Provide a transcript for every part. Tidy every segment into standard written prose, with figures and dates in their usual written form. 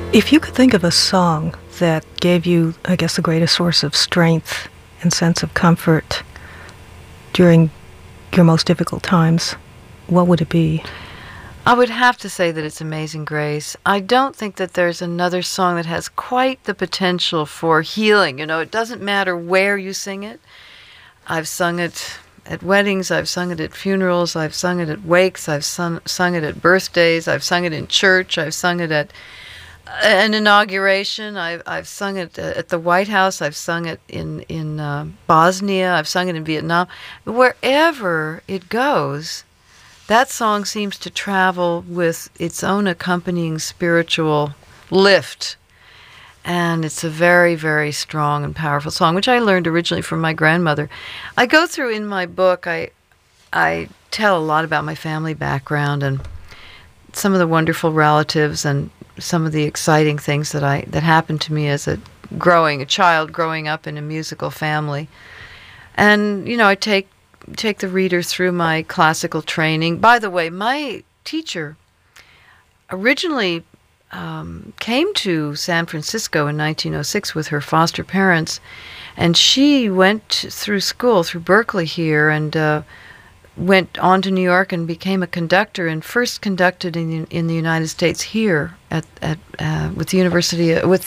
If you could think of a song that gave you, I guess, the greatest source of strength and sense of comfort during your most difficult times, what would it be? I would have to say that it's Amazing Grace. I don't think that there's another song that has quite the potential for healing. You know, it doesn't matter where you sing it. I've sung it at weddings, I've sung it at funerals, I've sung it at wakes, I've sung it at birthdays, I've sung it in church, I've sung it at an inauguration, I've sung it at the White House, I've sung it in Bosnia, I've sung it in Vietnam. Wherever it goes, that song seems to travel with its own accompanying spiritual lift. And it's a very, very strong and powerful song, which I learned originally from my grandmother. I go through in my book, I tell a lot about my family background and some of the wonderful relatives and some of the exciting things that happened to me as a child growing up in a musical family. And, you know, I take the reader through my classical training. By the way, my teacher originally came to San Francisco in 1906 with her foster parents, and she went through school through Berkeley here and went on to New York and became a conductor, and first conducted in the United States here at with the university with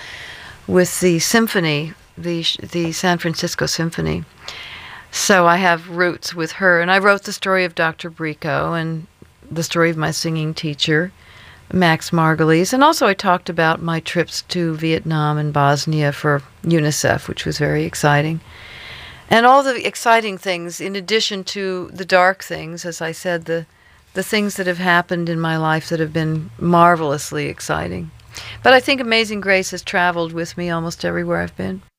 the symphony, the San Francisco Symphony. So I have roots with her, and I wrote the story of Dr. Brico and the story of my singing teacher, Max Margulies, and also I talked about my trips to Vietnam and Bosnia for UNICEF, which was very exciting. And all the exciting things, in addition to the dark things, as I said, the things that have happened in my life that have been marvelously exciting. But I think Amazing Grace has traveled with me almost everywhere I've been.